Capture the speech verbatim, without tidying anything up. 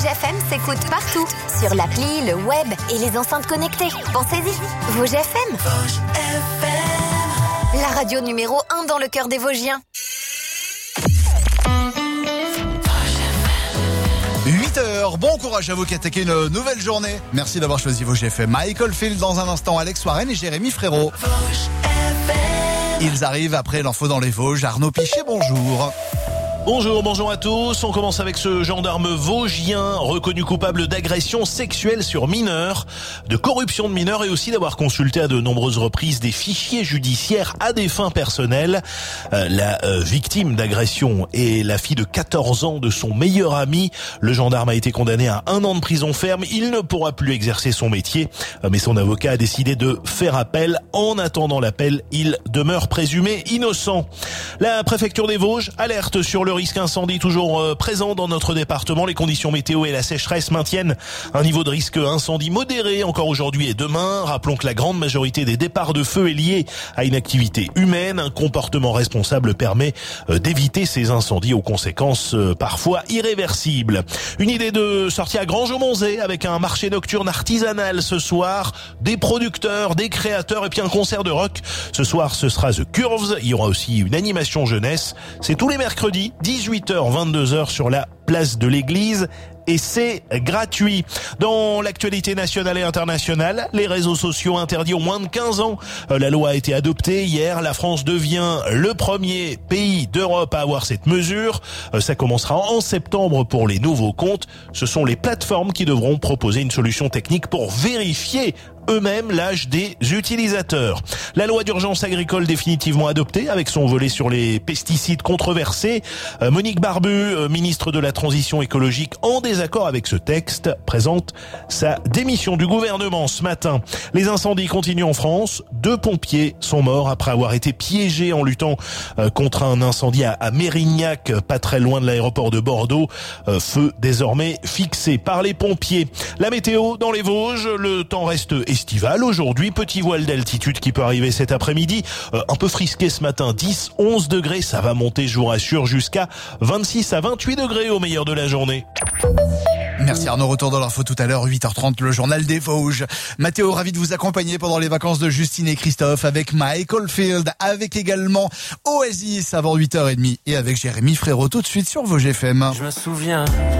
F M s'écoute partout, sur l'appli, le web et les enceintes connectées. Pensez-y, Vosges F M. Vosges F M. La radio numéro un dans le cœur des Vosgiens. huit heures, bon courage à vous qui attaquez une nouvelle journée. Merci d'avoir choisi Vosges F M. Michael Field dans un instant, Alex Warren et Jérémy Frérot. Ils arrivent après l'info dans les Vosges. Arnaud Pichet, bonjour. Bonjour, bonjour à tous. On commence avec ce gendarme vosgien reconnu coupable d'agression sexuelle sur mineurs, de corruption de mineurs et aussi d'avoir consulté à de nombreuses reprises des fichiers judiciaires à des fins personnelles. Euh, la euh, victime d'agression est la fille de quatorze ans de son meilleur ami. Le gendarme a été condamné à un an de prison ferme. Il ne pourra plus exercer son métier, euh, mais son avocat a décidé de faire appel. En attendant l'appel, il demeure présumé innocent. La préfecture des Vosges alerte sur le risque incendie toujours euh, présent dans notre département. Les conditions météo et la sécheresse maintiennent un niveau de risque incendie modéré encore aujourd'hui et demain. Rappelons que la grande majorité des départs de feu est liée à une activité humaine. Un comportement responsable permet euh, d'éviter ces incendies aux conséquences euh, parfois irréversibles. Une idée de sortie à Grange-au-Monzé avec un marché nocturne artisanal ce soir, des producteurs, des créateurs et puis un concert de rock. Ce soir, ce sera The Curves. Il y aura aussi une animation jeunesse. C'est tous les mercredis, dix-huit heures vingt-deux heures sur la place de l'église et c'est gratuit. Dans l'actualité nationale et internationale, les réseaux sociaux interdits aux moins de quinze ans. La loi a été adoptée hier. La France devient le premier pays d'Europe à avoir cette mesure. Ça commencera en septembre pour les nouveaux comptes. Ce sont les plateformes qui devront proposer une solution technique pour vérifier eux-mêmes l'âge des utilisateurs. La loi d'urgence agricole définitivement adoptée avec son volet sur les pesticides controversés. Euh, Monique Barbu, euh, ministre de la Transition écologique, en désaccord avec ce texte, présente sa démission du gouvernement ce matin. Les incendies continuent en France. Deux pompiers sont morts après avoir été piégés en luttant euh, contre un incendie à, à Mérignac, pas très loin de l'aéroport de Bordeaux. Euh, feu désormais fixé par les pompiers. La météo dans les Vosges, le temps reste estival aujourd'hui, petit voile d'altitude qui peut arriver cet après-midi, euh, un peu frisqué ce matin, dix, onze degrés, ça va monter, je vous rassure, jusqu'à vingt-six à vingt-huit degrés au meilleur de la journée. Merci Arnaud, retour dans l'info tout à l'heure, huit heures trente, le journal des Vosges. Mathéo, ravi de vous accompagner pendant les vacances de Justine et Christophe avec Michael Field, avec également Oasis avant huit heures trente et avec Jérémy Frérot tout de suite sur Vosges F M. Je me souviens